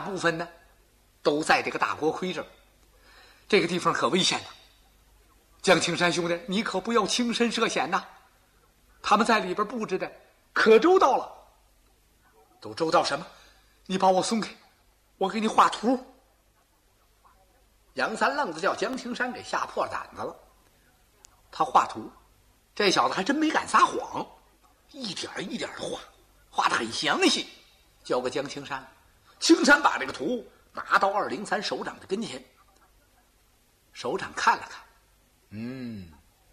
部分呢都在这个大锅盔这儿。这个地方可危险呐，江青山兄弟，你可不要轻身涉险呐！他们在里边布置的可周到了。都周到什么？你把我送给我，给你画图。杨三愣子叫江青山给吓破胆子了。他画图，这小子还真没敢撒谎，一点一点的画得很详细，交给江青山。青山把这个图拿到203首长的跟前。首长看了看，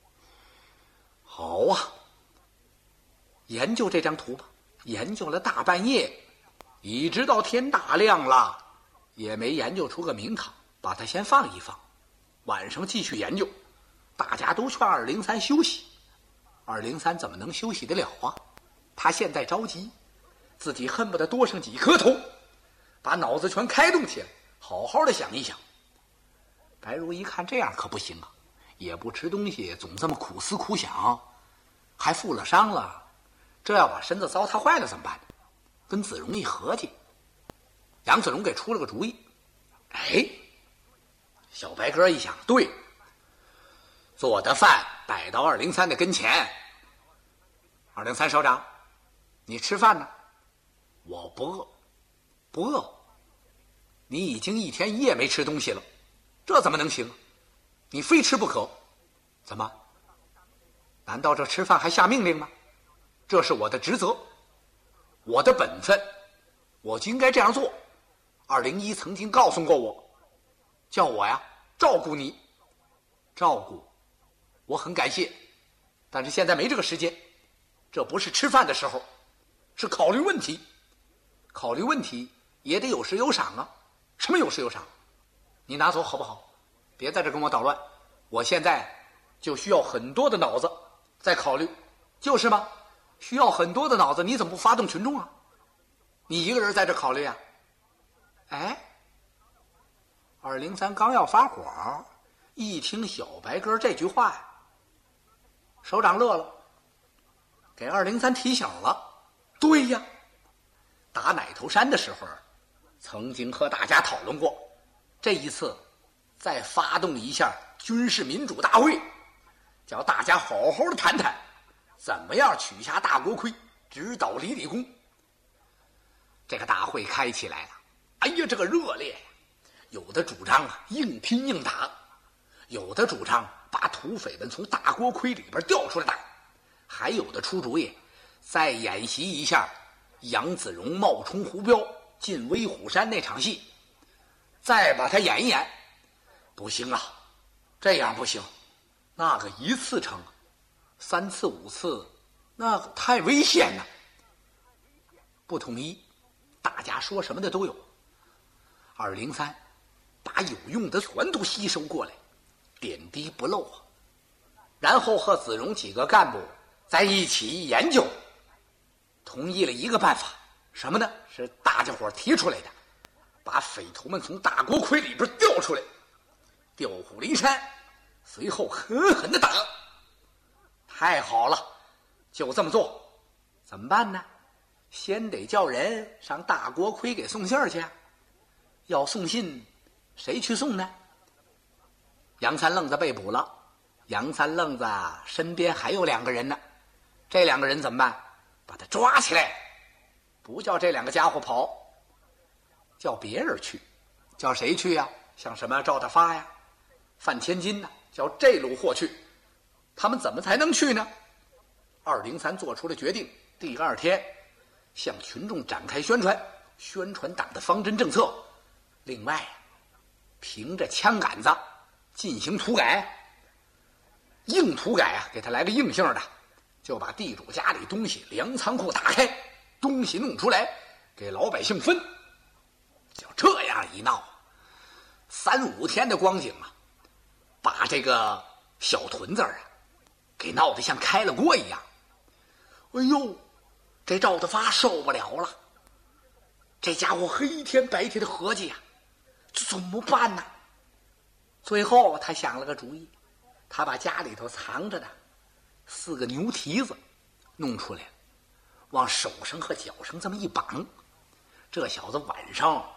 好啊，研究这张图吧，研究了大半夜，一直到天大亮了，也没研究出个名堂，把它先放一放，晚上继续研究。大家都劝203休息，203怎么能休息得了啊？他现在着急，自己恨不得多上几颗头，把脑子全开动起来，好好的想一想。白如一看这样可不行啊，也不吃东西，总这么苦思苦想，还负了伤了，这要把身子糟蹋坏了怎么办呢？跟子荣一合计，杨子荣给出了个主意。小白鸽一想，对，做的饭摆到203的跟前。203首长，你吃饭呢？我不饿。你已经一天一夜没吃东西了，这怎么能行？你非吃不可。怎么？难道这吃饭还下命令吗？这是我的职责，我的本分，我就应该这样做。201曾经告诉过我，叫我呀照顾你。照顾，我很感谢，但是现在没这个时间，这不是吃饭的时候，是考虑问题。考虑问题也得有时有赏啊。什么有时有赏？你拿走好不好？别在这跟我捣乱，我现在就需要很多的脑子在考虑。就是吗？需要很多的脑子，你怎么不发动群众啊？你一个人在这考虑啊？203刚要发火，一听小白鸽这句话呀，首长乐了，给203提醒了。对呀，打奶头山的时候曾经和大家讨论过，这一次再发动一下军事民主大会，叫大家好好的谈谈怎么样取下大锅盔，直捣李立功。这个大会开起来了，这个热烈，有的主张硬拼硬打，有的主张把土匪们从大锅盔里边调出来打，还有的出主意再演习一下杨子荣冒充胡彪进威虎山那场戏，再把它演一演。不行啊，这样不行，那个一次成，3次5次那太危险了。不统一，大家说什么的都有。203把有用的全都吸收过来，点滴不漏啊。然后和子荣几个干部在一起研究，同意了一个办法。什么呢？是大家伙提出来的，把匪徒们从大锅盔里边调出来，调虎离山，随后狠狠的打。太好了，就这么做。怎么办呢？先得叫人上大锅盔给送信儿去。要送信，谁去送呢？杨三愣子被捕了，杨三愣子身边还有2个人呢，这2个人怎么办？把他抓起来，不叫这2个家伙跑，叫别人去。叫谁去呀？像什么赵大发呀、范千金呢？叫这路货去。他们怎么才能去呢？203做出了决定，第2天向群众展开宣传，宣传党的方针政策。另外，凭着枪杆子进行土改，硬土改给他来个硬性的，就把地主家里东西粮仓库打开，东西弄出来给老百姓分。就这样一闹，3、5天的光景把这个小屯子给闹得像开了锅一样。这赵大发受不了了，这家伙黑天白天的合计这怎么办呢？最后他想了个主意，他把家里头藏着的4个牛蹄子弄出来了，往手上和脚上这么一绑，这小子晚上